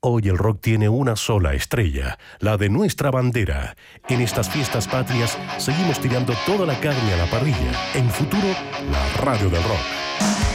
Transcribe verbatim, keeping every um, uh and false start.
Hoy el rock tiene una sola estrella, la de nuestra bandera. En estas fiestas patrias seguimos tirando toda la carne a la parrilla. En Futuro, la radio del rock.